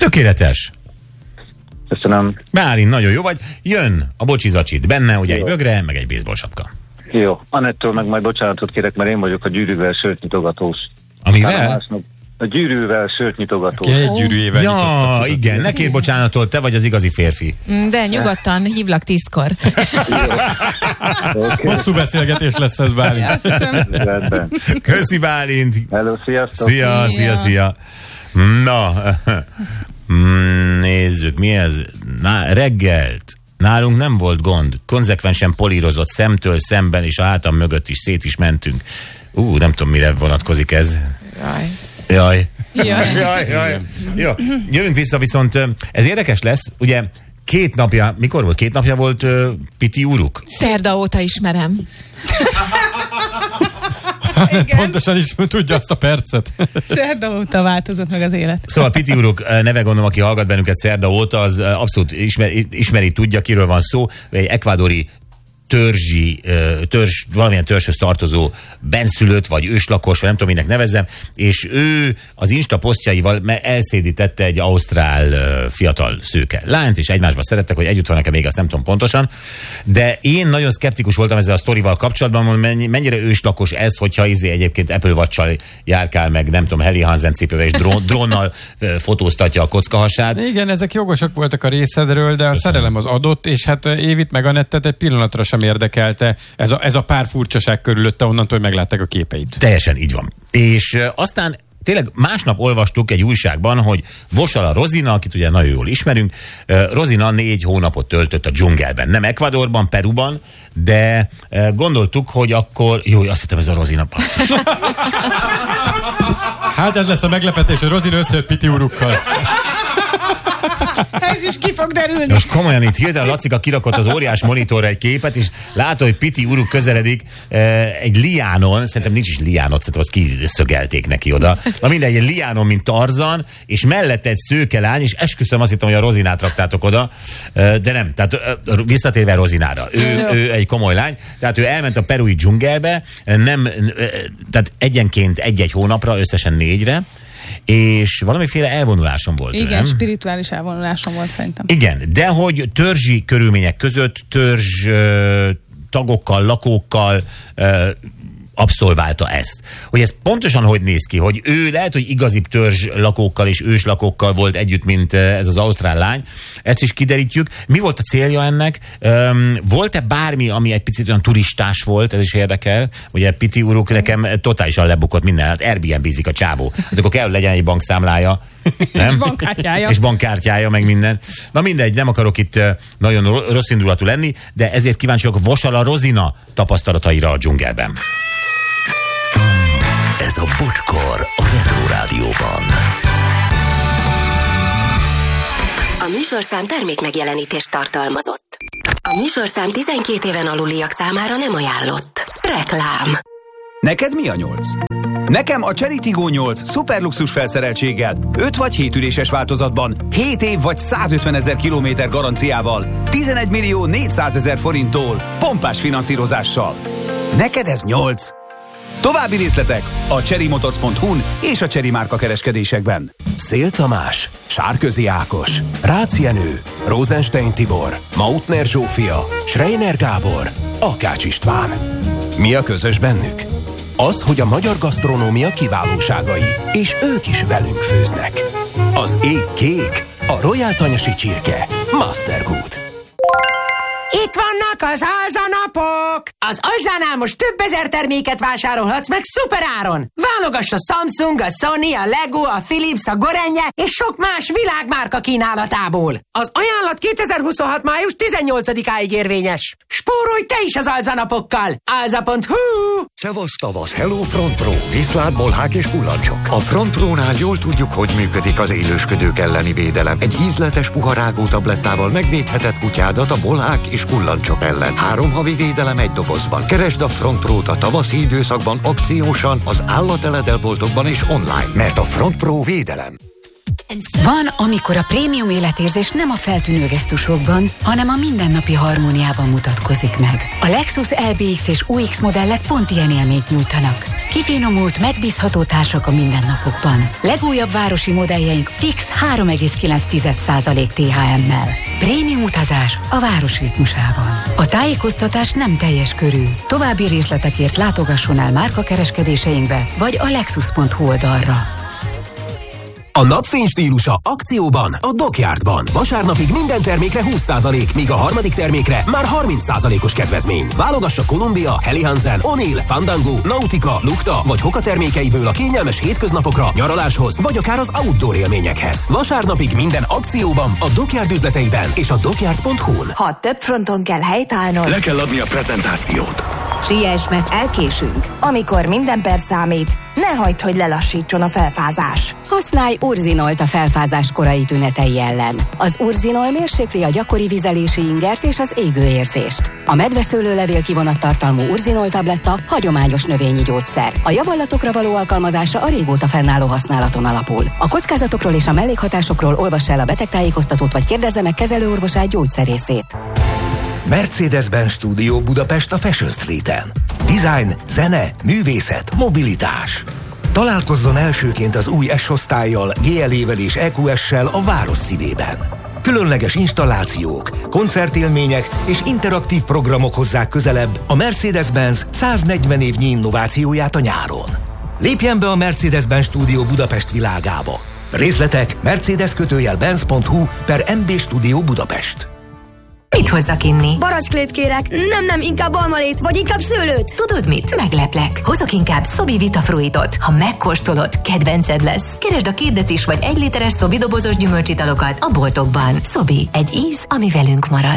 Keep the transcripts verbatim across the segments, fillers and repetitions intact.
Tökéletes. Köszönöm. Bálint, nagyon jó vagy. Jön a bocsizacsit. Benne ugye jó. Egy bögre, meg egy baseball sapka. Jó. Anettől meg majd bocsánatot kérek, mert én vagyok a gyűrűvel sörtnyitogatós. Amivel? A gyűrűvel sörtnyitogatós. Egy gyűrűjével Ja, igen, ne kérj bocsánatot, te vagy az igazi férfi. De nyugodtan, hívlak tízkor. Okay. Hosszú beszélgetés lesz ez, Bálint. Köszi, Bálint. Hello, sziasztok. Szia, szia, szia. Na, nézzük, mi ez? Na, reggelt. Nálunk nem volt gond. Konzekvensen polírozott szemtől szemben, és a hátam mögött is szét is mentünk. Ú, nem tudom, mire vonatkozik ez. Jaj. Jaj. Jaj. Jaj, jaj. Jó. Jövünk vissza, viszont ez érdekes lesz, ugye két napja, mikor volt? Két napja volt uh, Piti Uruk? Szerda óta ismerem. Pontosan is tudja azt a percet. Szerda óta változott meg az élet. Szóval Piti Uruk neve, gondolom, aki hallgat bennünket szerda óta, az abszolút ismeri, ismeri, tudja, kiről van szó. Egy ekvádori törzsi, törzs, valamilyen törzshöz tartozó benszülött, vagy őslakos, vagy nem tudom, minek nevezzem, és ő az Insta posztjaival elszédítette egy ausztrál fiatal szőke lányt, és egymásba szerettek, hogy együtt vannak-e még, azt nem tudom pontosan, de én nagyon szkeptikus voltam ezzel a sztorival kapcsolatban, hogy mennyire őslakos ez, hogyha izé egyébként Apple Watch-sal járkál meg, nem tudom, Helly Hansen cipővel, és drón, drónnal fotóztatja a kockahasát. Igen, ezek jogosak voltak a részedről, de a Köszönöm. szerelem az adott, és hát Évit meg Anettet egy pillanatra sem érdekelte ez a, ez a pár furcsaság körülötte onnantól, hogy meglátták a képeit. Teljesen így van. És uh, aztán tényleg másnap olvastuk egy újságban, hogy Vosala Rozina, akit ugye nagyon jól ismerünk, uh, Rozina négy hónapot töltött a dzsungelben. Nem Ecuadorban, Peruban, de uh, gondoltuk, hogy akkor... Jó, azt hittem, ez a Rozina. Hát ez lesz a meglepetés, hogy Rozina összejött Piti Urukkal. Ez is ki fog derülni. Most komolyan itt hirtelen Lacika kirakott az óriás monitorra egy képet, és látod, hogy Piti Uruk közeledik eh, egy liánon, szerintem nincs is liánot, szerintem azt kiszögelték neki oda. Na mindegy, egy liánon, mint Tarzan, és mellette egy szőke lány, és esküszöm, azt hittem, hogy a Rozinát raktátok oda, eh, de nem, tehát eh, visszatérve Rozinára. Ő, ő egy komoly lány, tehát ő elment a perui dzsungelbe, nem, eh, tehát egyenként egy-egy hónapra, összesen négyre, és valamiféle elvonulásom volt. Igen, nem? spirituális elvonulásom volt szerintem. Igen, de hogy törzsi körülmények között törzs ö, tagokkal, lakókkal ö, abszolválta ezt. Hogy ez pontosan hogy néz ki, hogy ő lehet, hogy igazibb törzs lakókkal és őslakókkal volt együtt, mint ez az ausztrál lány. Ezt is kiderítjük. Mi volt a célja ennek? Um, volt-e bármi, ami egy picit olyan turistás volt? Ez is érdekel. Ugye Piti Uruk nekem totálisan lebukott minden. Hát Airbnb-zik a csávó. De akkor kell, legyen egy bankszámlája. Nem? És bankkártyája. És bankkártyája, meg minden. Na mindegy, nem akarok itt nagyon rossz indulatú lenni, de ezért kíváncsiak Vosala Rozina tapasztalataira a dzsungelben. Ez a Bocskor a Retro Rádióban. A műsorszám termék megjelenítést tartalmazott. A műsorszám tizenkét éven aluliak számára nem ajánlott. Reklám. Neked mi a nyolc? Nekem a Chery Tiggo nyolc szuperluxus felszereltséggel, öt vagy hét üléses változatban, hét év vagy százötvenezer kilométer garanciával, tizenegy millió négyszázezer forinttól, pompás finanszírozással. Neked ez nyolc. További részletek a chery motors pont hu-n és a Chery márka kereskedésekben. Szél Tamás, Sárközi Ákos, Rácz Jenő, Rosenstein Tibor, Mautner Zsófia, Schreiner Gábor, Akács István. Mi a közös bennük? Az, hogy a magyar gasztronómia kiválóságai, és ők is velünk főznek. Az ég kék, a Royal Tanyasi csirke, Mastergood. Itt vannak az alzanapok! Az Alzánál most több ezer terméket vásárolhatsz meg szuperáron! Válogass a Samsung, a Sony, a Lego, a Philips, a Gorenje és sok más világmárka kínálatából. Az ajánlat kétezer-huszonhat. május tizennyolcadikáig érvényes. Spórolj te is az alzanapokkal! alza pont hu. Szevasz tavasz, Hello Front Pro, viszlát, bolhák és kullancsok. A Front Pro-nál jól tudjuk, hogy működik az élősködők elleni védelem. Egy ízletes puha rágó tablettával megvédheted kutyádat a bolhák és kullancsok ellen. Három havi védelem egy dobozban. Keresd a Front Pro-t a tavaszi időszakban akciósan az állateledel boltokban és online, mert a Front Pro védelem. Van, amikor a prémium életérzés nem a feltűnő gesztusokban, hanem a mindennapi harmóniában mutatkozik meg. A Lexus el bé iksz és u iksz modellek pont ilyen élményt nyújtanak. Kifinomult, megbízható társak a mindennapokban. Legújabb városi modelljeink fix három egész kilenc százalék té há emmel. Prémium utazás a város ritmusában. A tájékoztatás nem teljes körű. További részletekért látogasson el márkakereskedéseinkbe, vagy a lexus pont hu oldalra. A napfény stílusa akcióban a Dockyardban. Vasárnapig minden termékre húsz százalék, míg a harmadik termékre már harminc százalékos kedvezmény. Válogassa Columbia, Helly Hansen, O'Neill, Fandango, Nautica, Lukta vagy Hoka termékeiből a kényelmes hétköznapokra, nyaraláshoz vagy akár az outdoor élményekhez. Vasárnapig minden akcióban a Dockyard üzleteiben és a dockyard pont hu-n. Ha több fronton kell helytállnod, le kell adni a prezentációt. Siess, mert elkésünk. Amikor minden perc számít, ne hagyd, hogy lelassítson a felfázás. Használj Urzinolt a felfázás korai tünetei ellen. Az Urzinol mérsékli a gyakori vizelési ingert és az égőérzést. A medveszőlőlevél kivonattartalmú Urzinol tabletta hagyományos növényi gyógyszer. A javallatokra való alkalmazása a régóta fennálló használaton alapul. A kockázatokról és a mellékhatásokról olvass el a betegtájékoztatót vagy kérdezze meg kezelőorvosát, gyógyszerészét. Mercedes-Benz Studio Budapest a Fashion Streeten. Design, zene, művészet, mobilitás. Találkozzon elsőként az új S-osztállyal, gé el é-vel és é kú es-sel a város szívében. Különleges installációk, koncertélmények és interaktív programok hozzák közelebb a Mercedes-Benz száznegyven évnyi innovációját a nyáron. Lépjen be a Mercedes-Benz Studio Budapest világába. Részletek mercedes kötőjel benz pont hu per em bé Studio Budapest. Mit hozzak inni? Baracsklét kérek, nem, nem, inkább almalét, vagy inkább szőlőt. Tudod mit? Megleplek. Hozok inkább Szobi Vitafruitot. Ha megkóstolod, kedvenced lesz. Keresd a két decis vagy egy literes Szobi dobozos gyümölcsitalokat a boltokban. Szobi, egy íz, ami velünk marad.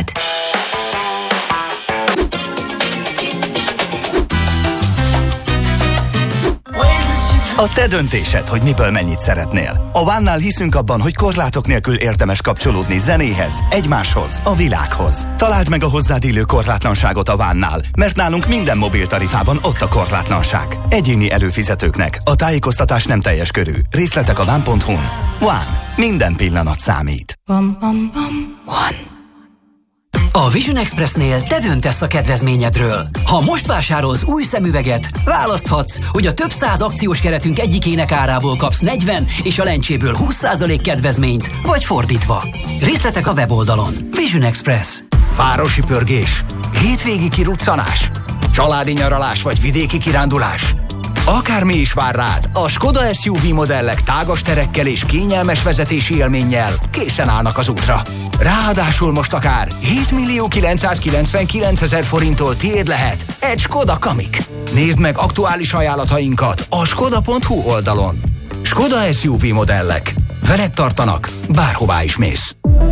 A te döntésed, hogy miből mennyit szeretnél. A One-nál hiszünk abban, hogy korlátok nélkül érdemes kapcsolódni zenéhez, egymáshoz, a világhoz. Találd meg a hozzád illő korlátlanságot a One-nál, mert nálunk minden mobiltarifában ott a korlátlanság. Egyéni előfizetőknek a tájékoztatás nem teljes körű. Részletek a one pont hu-n. One. Minden pillanat számít. One. One. A Vision Expressnél te döntesz a kedvezményedről. Ha most vásárolsz új szemüveget, választhatsz, hogy a több száz akciós keretünk egyikének árából kapsz negyven és a lencséből húsz százalék kedvezményt, vagy fordítva. Részletek a weboldalon. Vision Express. Városi pörgés, hétvégi kiruccanás, családi nyaralás vagy vidéki kirándulás. Akármi is vár rád, a Skoda es u vé modellek tágas terekkel és kényelmes vezetési élménnyel készen állnak az útra. Ráadásul most akár hétmillió kilencszázkilencvenkilencezer forinttól tiéd lehet egy Skoda Kamiq. Nézd meg aktuális ajánlatainkat a skoda pont hu oldalon. Skoda es u vé modellek. Veled tartanak, bárhová is mész.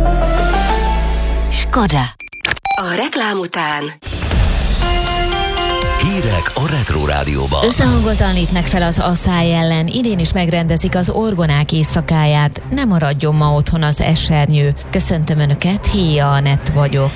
Skoda. A reklám után Hírek a Retro Rádióban. Összehangoltan lépnek fel az asszály ellen. Idén is megrendezik az orgonák éjszakáját. Ne maradjon ma otthon az esernyő. Köszöntöm Önöket, Héja Anett vagyok.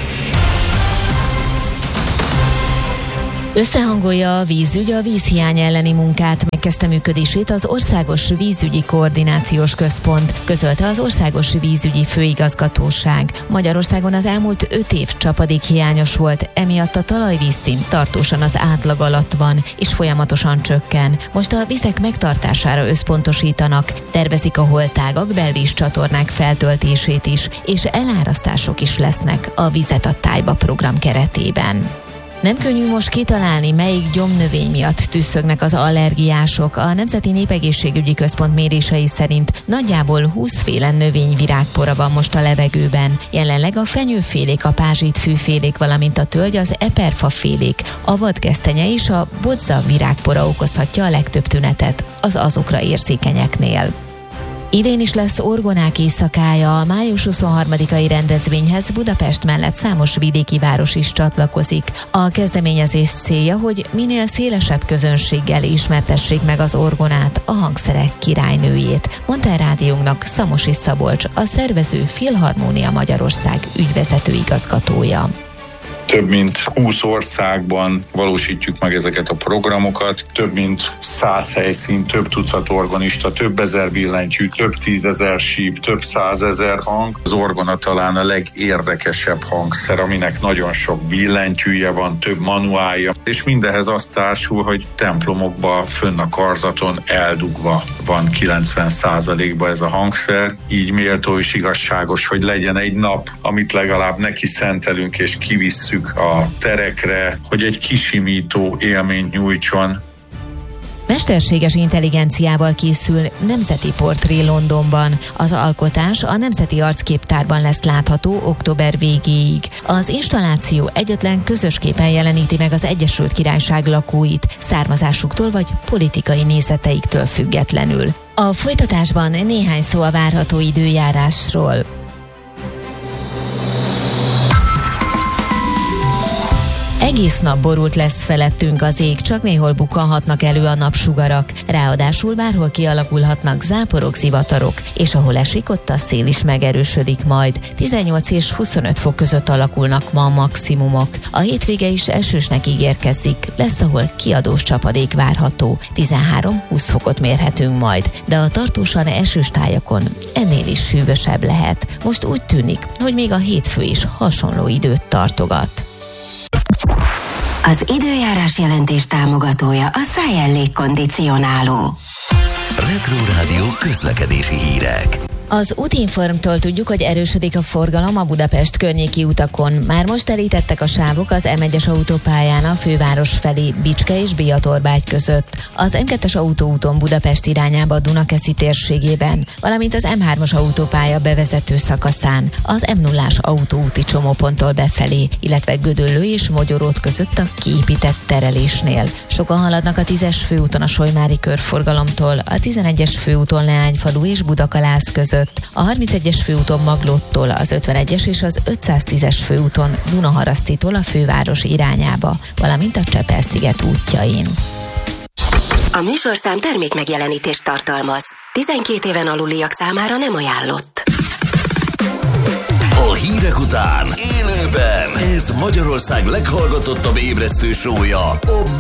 Összehangolja a vízügy a vízhiány elleni munkát. Megkezdte működését az Országos Vízügyi Koordinációs Központ, közölte az Országos Vízügyi Főigazgatóság. Magyarországon az elmúlt öt év csapadék hiányos volt, emiatt a talajvízszint tartósan az átlag alatt van, és folyamatosan csökken. Most a vizek megtartására összpontosítanak, tervezik a holtágak, belvíz csatornák feltöltését is, és elárasztások is lesznek a Vizet a tájba program keretében. Nem könnyű most kitalálni, melyik gyomnövény miatt tüsszögnek az allergiások. A Nemzeti Népegészségügyi Központ mérései szerint nagyjából húsz féle növényvirágpora van most a levegőben. Jelenleg a fenyőfélék, a pázsitfűfélék, valamint a tölgy, az eperfafélék, a vadgesztenye és a bodza virágpora okozhatja a legtöbb tünetet az azokra érzékenyeknél. Idén is lesz orgonák éjszakája. A május huszonharmadikai rendezvényhez Budapest mellett számos vidéki város is csatlakozik. A kezdeményezés célja, hogy minél szélesebb közönséggel ismertessék meg az orgonát, a hangszerek királynőjét, mondta a rádiónknak Szamosi Szabolcs, a szervező Filharmónia Magyarország ügyvezető igazgatója. Több mint húsz országban valósítjuk meg ezeket a programokat. Több mint száz helyszín, több tucat organista, több ezer billentyű, több tízezer síp, több százezer hang. Az orgona talán a legérdekesebb hangszer, aminek nagyon sok billentyűje van, több manuálja, és mindehez azt társul, hogy templomokban fönn a karzaton eldugva van kilencven százalékban ez a hangszer, így méltó és igazságos, hogy legyen egy nap, amit legalább neki szentelünk és kivisszük a terekre, hogy egy kisimító élményt nyújtson. Mesterséges intelligenciával készül nemzeti portré Londonban. Az alkotás a Nemzeti Arcképtárban lesz látható október végéig. Az installáció egyetlen közös képen jeleníti meg az Egyesült Királyság lakóit, származásuktól vagy politikai nézeteiktől függetlenül. A folytatásban néhány szó a várható időjárásról. Egész nap borult lesz felettünk az ég, csak néhol bukkanhatnak elő a napsugarak. Ráadásul bárhol kialakulhatnak záporok, zivatarok, és ahol esik, ott a szél is megerősödik majd. tizennyolc és huszonöt fok között alakulnak ma a maximumok. A hétvége is esősnek ígérkezik, lesz, ahol kiadós csapadék várható. tizenhárom-húsz fokot mérhetünk majd, de a tartósan esős tájakon ennél is hűvösebb lehet. Most úgy tűnik, hogy még a hétfő is hasonló időt tartogat. Az időjárás jelentés támogatója a Szájel légkondicionáló. Retro Rádió közlekedési hírek. Az Útinformtól tudjuk, hogy erősödik a forgalom a Budapest környéki utakon. Már most telítettek a sávok az em egyes autópályán a főváros felé Bicske és Biatorbágy között, az em kettes autóúton Budapest irányába a Dunakeszi térségében, valamint az em hármas autópálya bevezető szakaszán, az em nullás autóúti csomóponttól befelé, illetve Gödöllő és Mogyorót között a kiépített terelésnél. Sokan haladnak a tízes főúton a Solymári körforgalomtól, a tizenegyes főúton Leányfalu és Budakalász között, a harmincegyes főúton Maglóttól, az ötvenegyes és az ötszáztízes főúton Dunaharasztitól a főváros irányába, valamint a Csepel-sziget útjain. A műsorszám termék megjelenítést tartalmaz. tizenkét éven aluliak számára nem ajánlott. A hírek után élőben ez Magyarország leghallgatottabb ébresztő show-ja, a